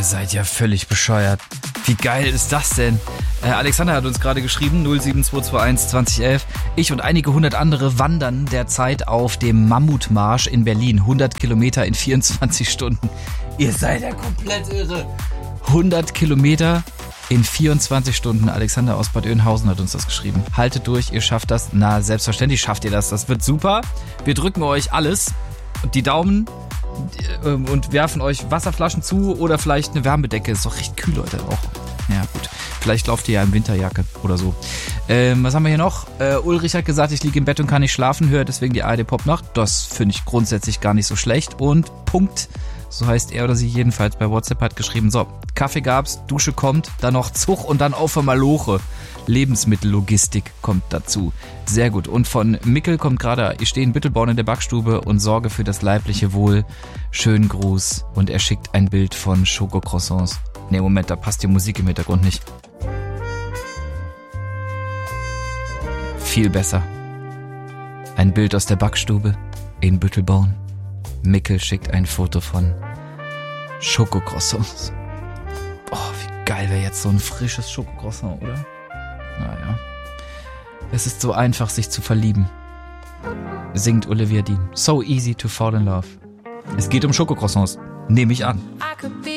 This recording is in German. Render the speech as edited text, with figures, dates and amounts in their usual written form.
seid ja völlig bescheuert. Wie geil ist das denn? Alexander hat uns gerade geschrieben, 07221 2011. Ich und einige hundert andere wandern derzeit auf dem Mammutmarsch in Berlin. 100 Kilometer in 24 Stunden. Ihr seid ja komplett irre. 100 Kilometer in 24 Stunden. Alexander aus Bad Oeynhausen hat uns das geschrieben. Haltet durch, ihr schafft das. Na, selbstverständlich schafft ihr das. Das wird super. Wir drücken euch alles. Die Daumen und werfen euch Wasserflaschen zu oder vielleicht eine Wärmedecke. Ist doch recht kühl heute auch. Ja, gut. Vielleicht lauft ihr ja in Winterjacke oder so. Was haben wir hier noch? Ulrich hat gesagt, ich liege im Bett und kann nicht schlafen, höre deswegen die ARD Popnacht. Das finde ich grundsätzlich gar nicht so schlecht. Und Punkt, so heißt er oder sie jedenfalls bei WhatsApp, hat geschrieben, so, Kaffee gab's, Dusche kommt, dann noch Zug und dann auf einmal Maloche. Lebensmittellogistik kommt dazu. Sehr gut. Und von Mickel kommt gerade, ich stehe in Büttelborn in der Backstube und sorge für das leibliche Wohl. Schönen Gruß. Und er schickt ein Bild von Schokocroissants. Nee, Moment, da passt die Musik im Hintergrund nicht. Viel besser. Ein Bild aus der Backstube in Büttelborn. Mickel schickt ein Foto von Schokocroissants. Oh, wie geil wäre jetzt so ein frisches Schokocroissant, oder? Naja. Es ist so einfach, sich zu verlieben. Singt Olivia Dean. So easy to fall in love. Es geht um Schokocroissants. Nehme ich an.